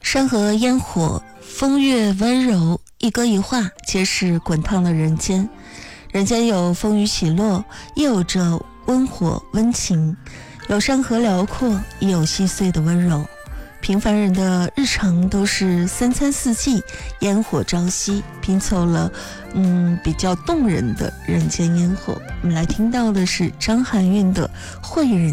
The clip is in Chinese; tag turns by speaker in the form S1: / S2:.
S1: 山河烟火，风月温柔，一歌一画皆是滚烫的人间。人间有风雨起落，也有着温火温情，有山河辽阔，也有细碎的温柔。平凡人的日常都是三餐四季，烟火朝夕，拼凑了比较动人的人间烟火。我们来听到的是张含韵的《绘人